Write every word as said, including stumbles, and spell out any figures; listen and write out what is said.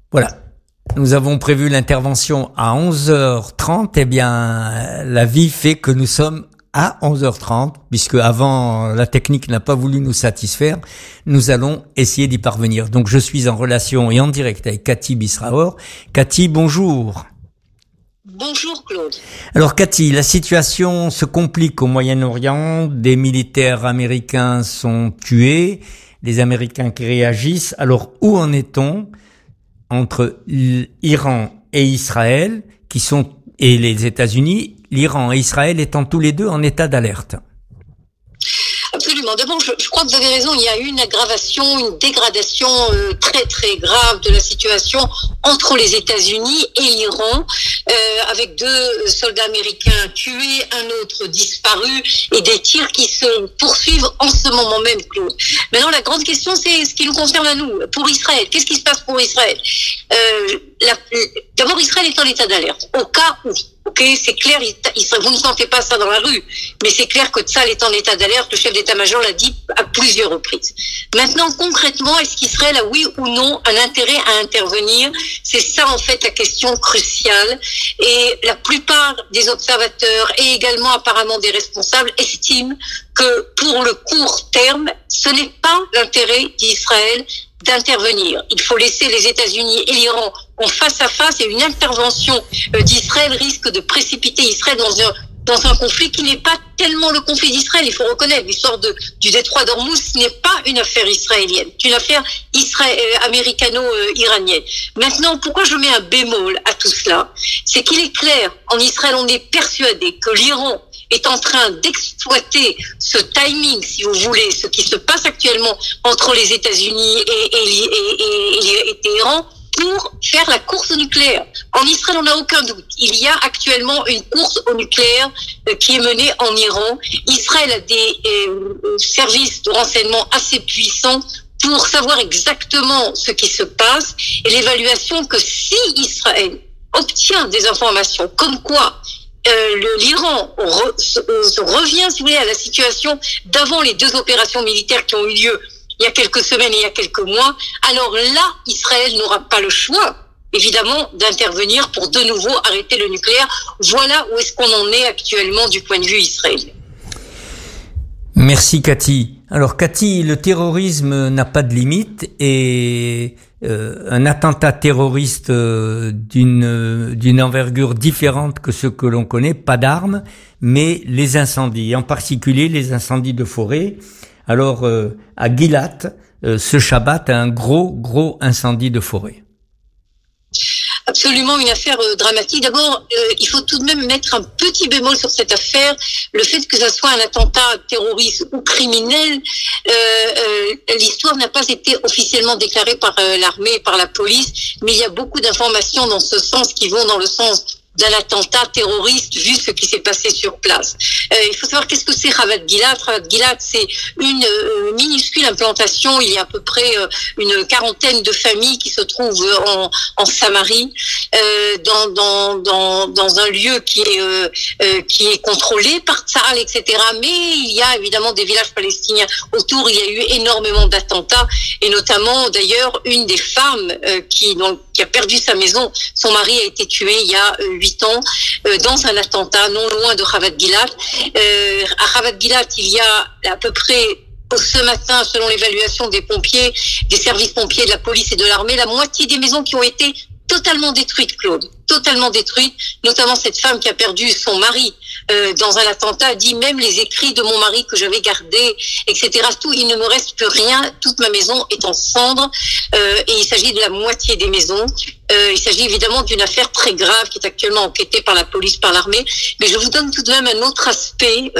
Voilà. Nous avons prévu l'intervention à onze heures trente. Eh bien, la vie fait que nous sommes à onze heures trente, puisque avant, la technique n'a pas voulu nous satisfaire. Nous allons essayer d'y parvenir. Donc, je suis en relation et en direct avec Cathy Bisraor. Cathy, bonjour. Bonjour Claude. Alors Cathy, la situation se complique au Moyen-Orient. Des militaires américains sont tués. Les Américains qui réagissent. Alors, où en est-on entre l'Iran et Israël, qui sont, et les États-Unis, l'Iran et Israël étant tous les deux en état d'alerte? Absolument. D'abord, je, je crois que vous avez raison, il y a eu une aggravation, une dégradation euh, très très grave de la situation entre les États-Unis et l'Iran, euh, avec deux soldats américains tués, un autre disparu, et des tirs qui se poursuivent en ce moment même, Claude. Maintenant, la grande question, c'est ce qui nous concerne à nous, pour Israël. Qu'est-ce qui se passe pour Israël? euh, la, D'abord, Israël est en état d'alerte, au cas où. Ok, c'est clair, il, il, vous ne sentez pas ça dans la rue, mais c'est clair que Tsahal est en état d'alerte, le chef d'état-major l'a dit à plusieurs reprises. Maintenant, concrètement, est-ce qu'Israël a oui ou non un intérêt à intervenir? C'est ça en fait la question cruciale, et la plupart des observateurs et également apparemment des responsables estiment que pour le court terme, ce n'est pas l'intérêt d'Israël d'intervenir. Il faut laisser les États-Unis et l'Iran en face à face, et une intervention d'Israël risque de précipiter Israël dans un dans un conflit qui n'est pas tellement le conflit d'Israël. Il faut reconnaître l'histoire de, du détroit d'Ormuz, ce n'est pas une affaire israélienne, c'est une affaire israël, euh, américano-iranienne. Maintenant, pourquoi je mets un bémol à tout cela? C'est qu'il est clair, en Israël, on est persuadé que l'Iran est en train d'exploiter ce timing, si vous voulez, ce qui se passe actuellement entre les États-Unis et, et, et, et, et, et Téhéran, pour faire la course au nucléaire. En Israël, on n'a aucun doute. Il y a actuellement une course au nucléaire euh, qui est menée en Iran. Israël a des euh, services de renseignement assez puissants pour savoir exactement ce qui se passe, et l'évaluation que si Israël obtient des informations comme quoi Euh, le, l'Iran re, se, se revient, si vous voulez, à la situation d'avant les deux opérations militaires qui ont eu lieu il y a quelques semaines et il y a quelques mois, alors là, Israël n'aura pas le choix, évidemment, d'intervenir pour de nouveau arrêter le nucléaire. Voilà où est-ce qu'on en est actuellement du point de vue israélien. Merci Cathy. Alors Cathy, le terrorisme n'a pas de limite, et euh, un attentat terroriste euh, d'une d'une envergure différente que ce que l'on connaît, pas d'armes, mais les incendies, en particulier les incendies de forêt. Alors euh, à Gilat, euh, ce Shabbat, un gros gros incendie de forêt. Absolument une affaire euh, dramatique. D'abord, euh, il faut tout de même mettre un petit bémol sur cette affaire. Le fait que ça soit un attentat terroriste ou criminel, euh, euh, l'histoire n'a pas été officiellement déclarée par euh, l'armée et par la police, mais il y a beaucoup d'informations dans ce sens qui vont dans le sens d'un attentat terroriste, vu ce qui s'est passé sur place. Euh, il faut savoir qu'est-ce que c'est Ravat Gilat. Ravat Gilat, c'est une euh, minuscule implantation. Il y a à peu près euh, une quarantaine de familles qui se trouvent en, en Samarie, euh, dans, dans, dans, dans un lieu qui est, euh, euh, qui est contrôlé par Tsahal, et cetera. Mais il y a évidemment des villages palestiniens autour. Il y a eu énormément d'attentats, et notamment d'ailleurs une des femmes euh, qui, donc, qui a perdu sa maison. Son mari a été tué il y a huit ans euh, dans un attentat non loin de Ravat Gilat. Euh, à Ravat Gilat, il y a à peu près ce matin, selon l'évaluation des pompiers, des services pompiers, de la police et de l'armée, la moitié des maisons qui ont été totalement détruites, Claude, totalement détruites, notamment cette femme qui a perdu son mari euh, dans un attentat, a dit même les écrits de mon mari que j'avais gardés, et cetera. Tout, il ne me reste plus rien, toute ma maison est en cendres, euh, et il s'agit de la moitié des maisons. Euh, il s'agit évidemment d'une affaire très grave qui est actuellement enquêtée par la police, par l'armée, mais je vous donne tout de même un autre aspect